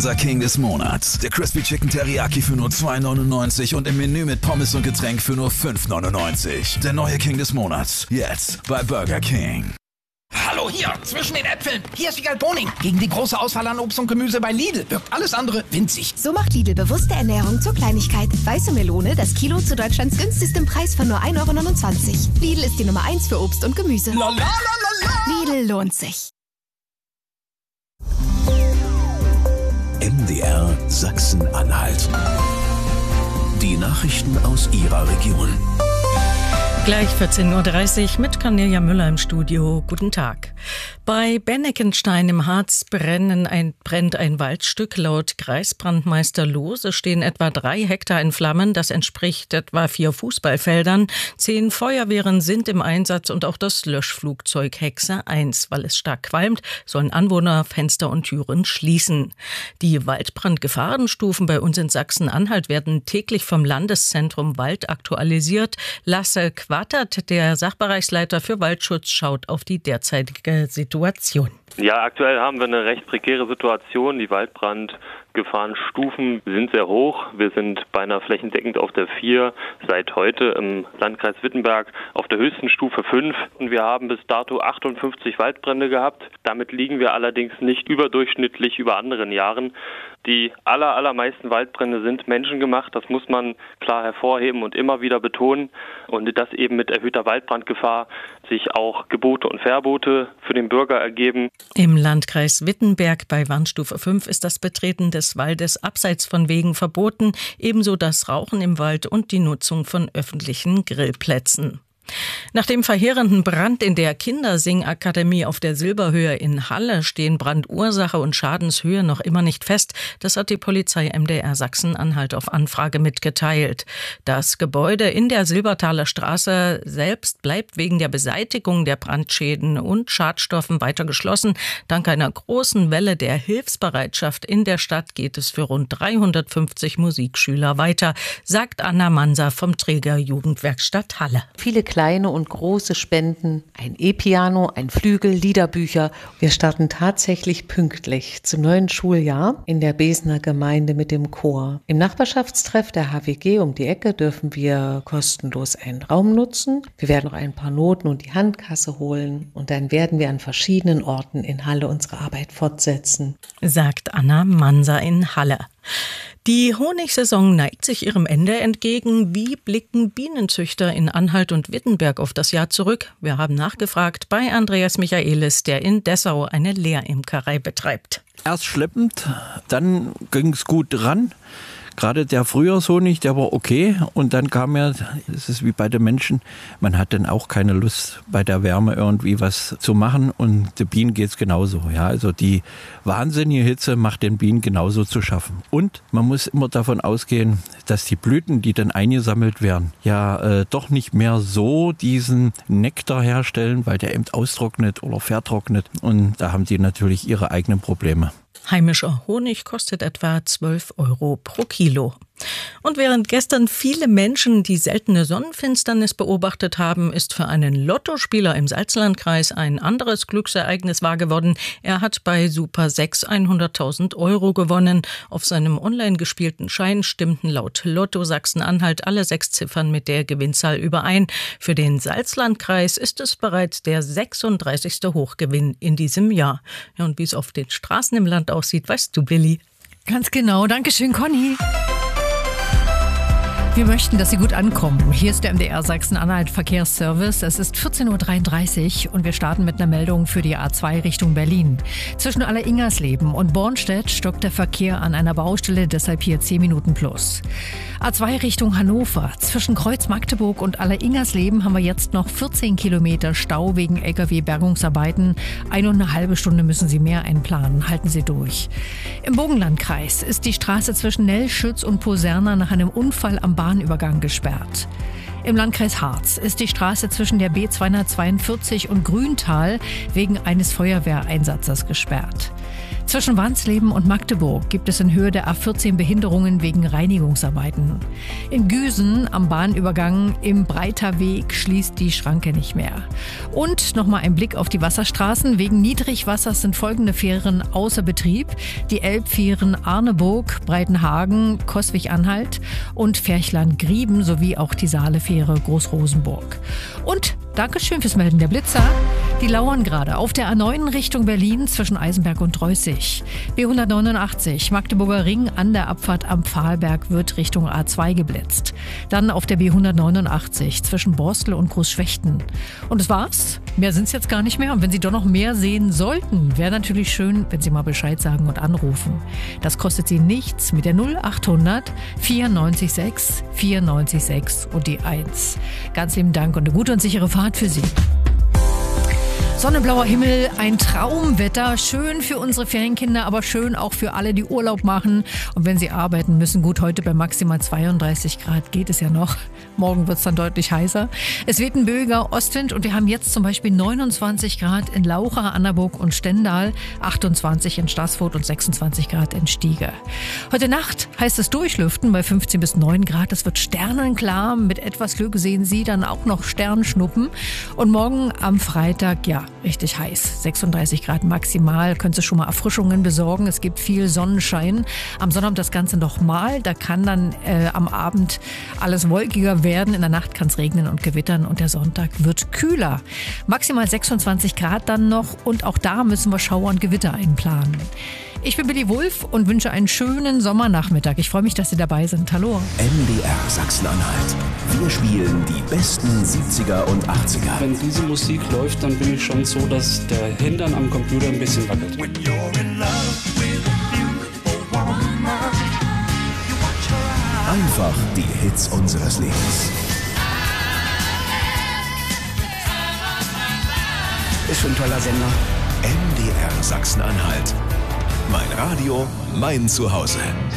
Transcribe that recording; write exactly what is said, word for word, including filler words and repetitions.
unser King des Monats. Der Crispy Chicken Teriyaki für nur zwei neunundneunzig und im Menü mit Pommes und Getränk für nur fünf neunundneunzig. Der neue King des Monats. Jetzt bei Burger King. Hallo hier, zwischen den Äpfeln. Hier ist Wiegald Boning. Gegen die große Auswahl an Obst und Gemüse bei Lidl wirkt alles andere winzig. So macht Lidl bewusste Ernährung zur Kleinigkeit. Weiße Melone, das Kilo zu Deutschlands günstigstem Preis von nur ein Euro neunundzwanzig. Lidl ist die Nummer eins für Obst und Gemüse. La, la, la, la, la. Lidl lohnt sich. M D R Sachsen-Anhalt. Die Nachrichten aus Ihrer Region. Gleich vierzehn Uhr dreißig mit Cornelia Müller im Studio. Guten Tag. Bei Benneckenstein im Harz brennen ein, brennt ein Waldstück. Laut Kreisbrandmeister Lohse stehen etwa drei Hektar in Flammen. Das entspricht etwa vier Fußballfeldern. Zehn Feuerwehren sind im Einsatz und auch das Löschflugzeug Hexe eins. Weil es stark qualmt, sollen Anwohner Fenster und Türen schließen. Die Waldbrandgefahrenstufen bei uns in Sachsen-Anhalt werden täglich vom Landeszentrum Wald aktualisiert. Lasse Quattert, der Sachbereichsleiter für Waldschutz, schaut auf die derzeitige Situation. Ja, aktuell haben wir eine recht prekäre Situation. Die Waldbrandgefahrenstufen sind sehr hoch. Wir sind beinahe flächendeckend auf der vier, seit heute im Landkreis Wittenberg auf der höchsten Stufe fünf. Und wir haben bis dato achtundfünfzig Waldbrände gehabt. Damit liegen wir allerdings nicht überdurchschnittlich über anderen Jahren. Die aller, allermeisten Waldbrände sind menschengemacht. Das muss man klar hervorheben und immer wieder betonen. Und dass eben mit erhöhter Waldbrandgefahr sich auch Gebote und Verbote für den Bürger ergeben. Im Landkreis Wittenberg bei Warnstufe fünf ist das Betreten des Waldes abseits von Wegen verboten, ebenso das Rauchen im Wald und die Nutzung von öffentlichen Grillplätzen. Nach dem verheerenden Brand in der Kindersingakademie auf der Silberhöhe in Halle stehen Brandursache und Schadenshöhe noch immer nicht fest. Das hat die Polizei M D R Sachsen-Anhalt auf Anfrage mitgeteilt. Das Gebäude in der Silbertaler Straße selbst bleibt wegen der Beseitigung der Brandschäden und Schadstoffen weiter geschlossen. Dank einer großen Welle der Hilfsbereitschaft in der Stadt geht es für rund dreihundertfünfzig Musikschüler weiter, sagt Anna Manser vom Träger Jugendwerkstatt Halle. Viele kleine und große Spenden, ein E-Piano, ein Flügel, Liederbücher. Wir starten tatsächlich pünktlich zum neuen Schuljahr in der Besener Gemeinde mit dem Chor. Im Nachbarschaftstreff der H W G um die Ecke dürfen wir kostenlos einen Raum nutzen. Wir werden noch ein paar Noten und die Handkasse holen und dann werden wir an verschiedenen Orten in Halle unsere Arbeit fortsetzen, sagt Anna Manser in Halle. Die Honigsaison neigt sich ihrem Ende entgegen. Wie blicken Bienenzüchter in Anhalt und Wittenberg auf das Jahr zurück? Wir haben nachgefragt bei Andreas Michaelis, der in Dessau eine Lehr-Imkerei betreibt. Erst schleppend, dann ging es gut ran. Gerade der Frühjahrshonig, der war okay. Und dann kam ja, es ist wie bei den Menschen, man hat dann auch keine Lust, bei der Wärme irgendwie was zu machen. Und den Bienen geht's genauso. Ja, also die wahnsinnige Hitze macht den Bienen genauso zu schaffen. Und man muss immer davon ausgehen, dass die Blüten, die dann eingesammelt werden, ja äh, doch nicht mehr so diesen Nektar herstellen, weil der eben austrocknet oder vertrocknet. Und da haben die natürlich ihre eigenen Probleme. Heimischer Honig kostet etwa zwölf Euro pro Kilo. Und während gestern viele Menschen die seltene Sonnenfinsternis beobachtet haben, ist für einen Lottospieler im Salzlandkreis ein anderes Glücksereignis wahr geworden. Er hat bei Super sechs hunderttausend Euro gewonnen. Auf seinem online gespielten Schein stimmten laut Lotto Sachsen-Anhalt alle sechs Ziffern mit der Gewinnzahl überein. Für den Salzlandkreis ist es bereits der sechsunddreißigste Hochgewinn in diesem Jahr. Ja, und wie es auf den Straßen im Land aussieht, weißt du, Billy. Ganz genau. Dankeschön, Conny. Wir möchten, dass Sie gut ankommen. Hier ist der M D R Sachsen-Anhalt Verkehrsservice. Es ist vierzehn Uhr dreiunddreißig und wir starten mit einer Meldung für die A zwei Richtung Berlin. Zwischen Alleringersleben und Bornstedt stockt der Verkehr an einer Baustelle, deshalb hier zehn Minuten plus. A zwei Richtung Hannover. Zwischen Kreuz Magdeburg und Alleringersleben haben wir jetzt noch vierzehn Kilometer Stau wegen L K W-Bergungsarbeiten. Eine und eine halbe Stunde müssen Sie mehr einplanen. Halten Sie durch. Im Bogenlandkreis ist die Straße zwischen Nellschütz und Poserna nach einem Unfall am Bahnübergang gesperrt. Im Landkreis Harz ist die Straße zwischen der B zweihundertzweiundvierzig und Grüntal wegen eines Feuerwehreinsatzes gesperrt. Zwischen Wansleben und Magdeburg gibt es in Höhe der A vierzehn Behinderungen wegen Reinigungsarbeiten. In Güsen am Bahnübergang im Breiter Weg schließt die Schranke nicht mehr. Und nochmal ein Blick auf die Wasserstraßen. Wegen Niedrigwassers sind folgende Fähren außer Betrieb. Die Elbfähren Arneburg, Breitenhagen, Coswig-Anhalt und Ferchland-Grieben sowie auch die Saalefähre Großrosenburg. Und Dankeschön fürs Melden der Blitzer. Die lauern gerade auf der A neun Richtung Berlin zwischen Eisenberg und Dreußig. B hundertneunundachtzig Magdeburger Ring an der Abfahrt am Pfahlberg wird Richtung A zwei geblitzt. Dann auf der B hundertneunundachtzig zwischen Borstel und Großschwechten. Und das war's. Mehr sind's jetzt gar nicht mehr. Und wenn Sie doch noch mehr sehen sollten, wäre natürlich schön, wenn Sie mal Bescheid sagen und anrufen. Das kostet Sie nichts mit der null achthundert vierundneunzig sechs vierundneunzig sechs und die eins. Ganz lieben Dank und eine gute und sichere Fahrt für Sie. Sonnenblauer Himmel, ein Traumwetter, schön für unsere Ferienkinder, aber schön auch für alle, die Urlaub machen. Und wenn sie arbeiten müssen, gut, heute bei maximal zweiunddreißig Grad geht es ja noch. Morgen wird es dann deutlich heißer. Es weht ein böiger Ostwind und wir haben jetzt zum Beispiel neunundzwanzig Grad in Laucha, Annaburg und Stendal, achtundzwanzig in Staßfurt und sechsundzwanzig Grad in Stiege. Heute Nacht heißt es durchlüften bei fünfzehn bis neun Grad. Es wird sternenklar. Mit etwas Glück sehen Sie dann auch noch Sternschnuppen. Und morgen am Freitag, ja, richtig heiß. sechsunddreißig Grad maximal. Können Sie schon mal Erfrischungen besorgen. Es gibt viel Sonnenschein. Am Sonnabend das Ganze nochmal. Da kann dann äh, am Abend alles wolkiger werden. In der Nacht kann es regnen und gewittern und der Sonntag wird kühler. Maximal sechsundzwanzig Grad dann noch und auch da müssen wir Schauer und Gewitter einplanen. Ich bin Billy Wulff und wünsche einen schönen Sommernachmittag. Ich freue mich, dass Sie dabei sind. Hallo. M D R Sachsen-Anhalt. Wir spielen die besten siebziger und achtziger. Wenn diese Musik läuft, dann bin ich schon so, dass der Hintern am Computer ein bisschen wackelt. Einfach die Hits unseres Lebens. Ist schon ein toller Sender. M D R Sachsen-Anhalt. Mein Radio, mein Zuhause.